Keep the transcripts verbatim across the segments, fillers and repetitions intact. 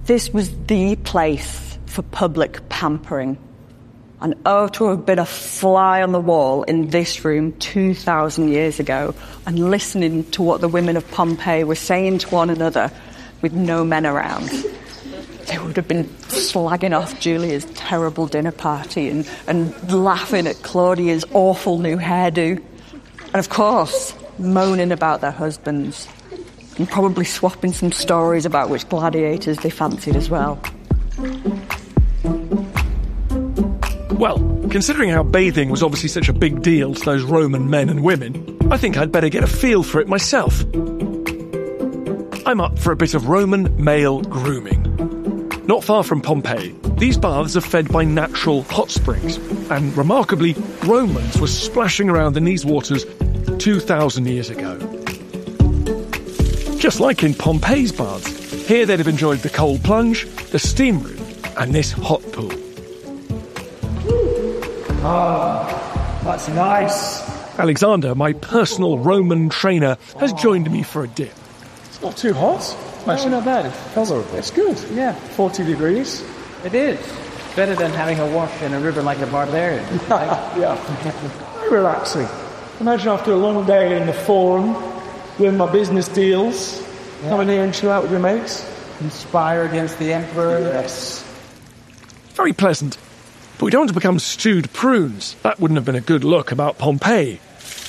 This was the place for public pampering. And oh, to have been a fly on the wall in this room two thousand years ago and listening to what the women of Pompeii were saying to one another with no men around. They would have been slagging off Julia's terrible dinner party and, and laughing at Claudia's awful new hairdo. And of course, moaning about their husbands. And probably swapping some stories about which gladiators they fancied as well. Well, considering how bathing was obviously such a big deal to those Roman men and women, I think I'd better get a feel for it myself. I'm up for a bit of Roman male grooming. Not far from Pompeii, these baths are fed by natural hot springs, and remarkably, Romans were splashing around in these waters two thousand years ago. Just like in Pompeii's baths, here they'd have enjoyed the cold plunge, the steam room, and this hot pool. Ah, that's nice. Alexander, my personal Roman trainer, has joined me for a dip. It's not too hot. No, not bad. It's, it's good. Yeah. forty degrees. It is. Better than having a wash in a river like the Barbarian. Yeah. Very relaxing. Imagine after a long day in the forum, doing my business deals, yeah. Coming here and chill out with your mates. Conspire against the Emperor. Yes. Very pleasant. But we don't want to become stewed prunes. That wouldn't have been a good look about Pompeii.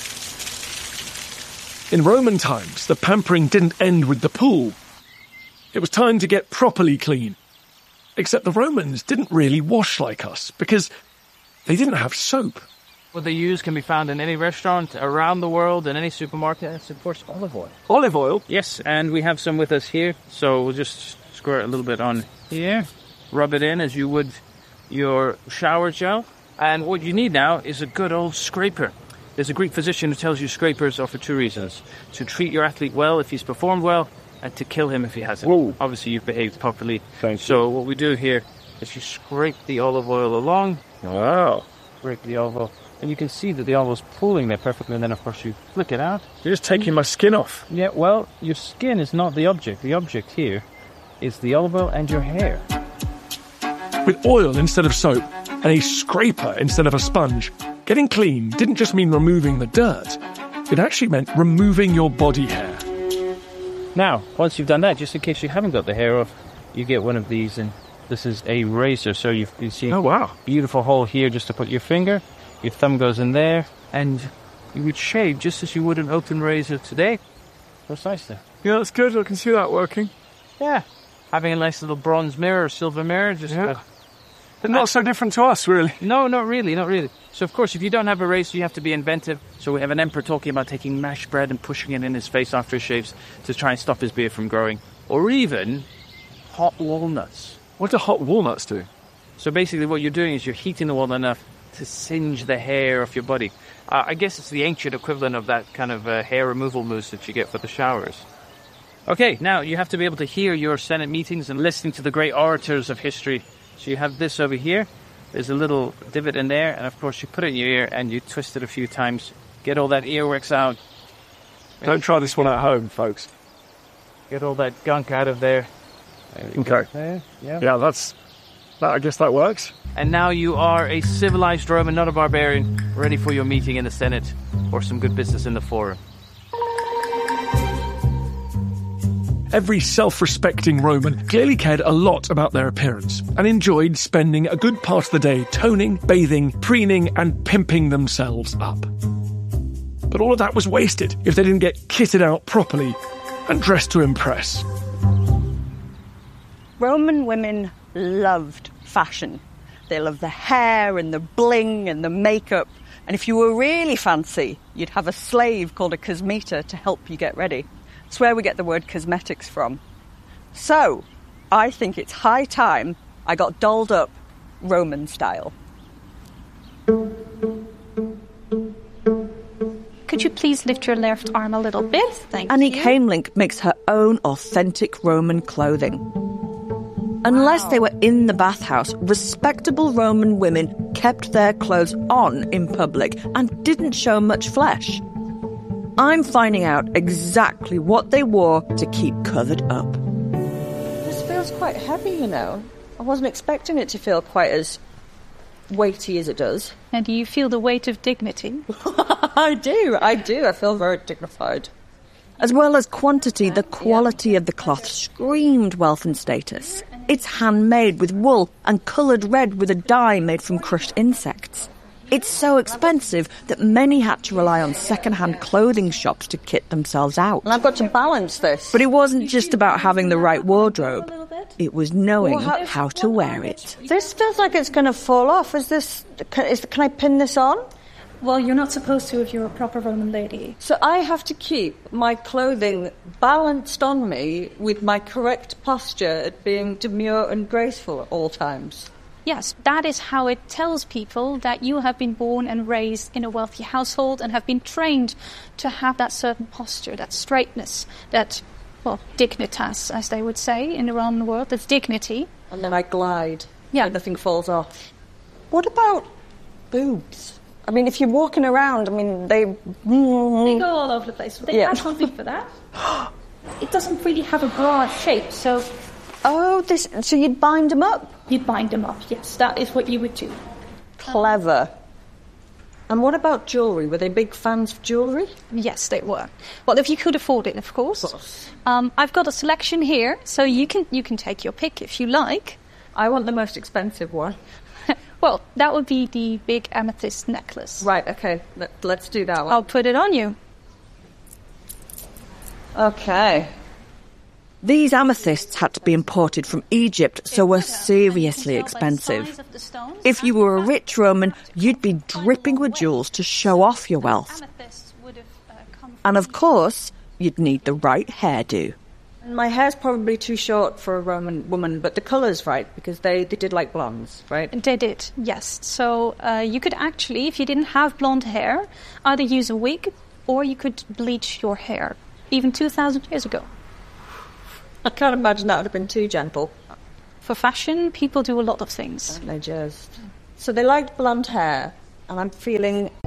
In Roman times, the pampering didn't end with the pool. It was time to get properly clean. Except the Romans didn't really wash like us, because they didn't have soap. What they use can be found in any restaurant around the world, in any supermarket. It's, of course, olive oil. Olive oil? Yes, and we have some with us here. So we'll just squirt a little bit on here. Rub it in as you would your shower gel. And what you need now is a good old scraper. There's a Greek physician who tells you scrapers are for two reasons. To treat your athlete well if he's performed well, and to kill him if he hasn't. Whoa. Obviously, you've behaved properly. Thank so you. what we do here is you scrape the olive oil along. Wow. Scrape the olive oil. And you can see that the olive oil's pooling there perfectly, and then, of course, you flick it out. You're just taking my skin off. Yeah, well, your skin is not the object. The object here is the olive oil and your hair. With oil instead of soap and a scraper instead of a sponge, getting clean didn't just mean removing the dirt. It actually meant removing your body hair. Now, once you've done that, just in case you haven't got the hair off, you get one of these, and this is a razor. So you, you see oh, wow. beautiful hole here just to put your finger. Your thumb goes in there, and you would shave just as you would an open razor today. Precisely. Yeah, that's good. I can see that working. Yeah. Having a nice little bronze mirror or silver mirror. Just yeah. uh, But not so different to us, really. No, not really, not really. So, of course, if you don't have a razor, you have to be inventive. So we have an emperor talking about taking mashed bread and pushing it in his face after he shaves to try and stop his beard from growing. Or even hot walnuts. What do hot walnuts do? So basically what you're doing is you're heating the walnut enough to singe the hair off your body. Uh, I guess it's the ancient equivalent of that kind of uh, hair removal mousse that you get for the showers. Okay, now you have to be able to hear your Senate meetings and listening to the great orators of history. So you have this over here. There's a little divot in there, and of course you put it in your ear and you twist it a few times. Get all that earwax out. Don't try this one at home, folks. Get all that gunk out of there. there okay. There. Yeah. Yeah, that's... That, I guess that works. And now you are a civilized Roman, not a barbarian, ready for your meeting in the Senate or some good business in the Forum. Every self-respecting Roman clearly cared a lot about their appearance and enjoyed spending a good part of the day toning, bathing, preening and pimping themselves up. But all of that was wasted if they didn't get kitted out properly and dressed to impress. Roman women loved fashion. They loved the hair and the bling and the makeup. And if you were really fancy, you'd have a slave called a cosmeta to help you get ready. It's where we get the word cosmetics from. So, I think it's high time I got dolled up Roman style. Could you please lift your left arm a little bit? Thank Annick you. Heimlich makes her own authentic Roman clothing. Unless they were in the bathhouse, respectable Roman women kept their clothes on in public and didn't show much flesh. I'm finding out exactly what they wore to keep covered up. Just feel feels quite heavy, you know. I wasn't expecting it to feel quite as weighty as it does. And do you feel the weight of dignity? I do, I do. I feel very dignified. As well as quantity, the quality of the cloth screamed wealth and status. It's handmade with wool and coloured red with a dye made from crushed insects. It's so expensive that many had to rely on second-hand clothing shops to kit themselves out. And I've got to balance this. But it wasn't just about having the right wardrobe. It was knowing well, how, how to wear it. This feels like it's going to fall off. Is this... Can, is, can I pin this on? Well, you're not supposed to if you're a proper Roman lady. So I have to keep my clothing balanced on me with my correct posture at being demure and graceful at all times. Yes, that is how it tells people that you have been born and raised in a wealthy household and have been trained to have that certain posture, that straightness, that, well, dignitas, as they would say in the Roman world, that's dignity. And then I glide. Yeah. And nothing falls off. What about boobs? I mean, if you're walking around, I mean, they... They go all over the place. They yeah. have something for that. It doesn't really have a bra shape, so... Oh, this. So you'd bind them up? You'd bind them up, yes. That is what you would do. Clever. And what about jewellery? Were they big fans of jewellery? Yes, they were. Well, if you could afford it, of course. Of course. Um, I've got a selection here, so you can you can take your pick if you like. I want the most expensive one. Well, that would be the big amethyst necklace. Right, okay. Let, let's do that one. I'll put it on you. Okay. These amethysts had to be imported from Egypt, so were seriously expensive. If you were a rich Roman, you'd be dripping with jewels to show off your wealth. And of course, you'd need the right hairdo. My hair's probably too short for a Roman woman, but the colour's right, because they, they did like blondes, right? They did, yes. So uh, you could actually, if you didn't have blonde hair, either use a wig or you could bleach your hair, even two thousand years ago. I can't imagine that would have been too gentle. For fashion, people do a lot of things. They just... So they liked blonde hair, and I'm feeling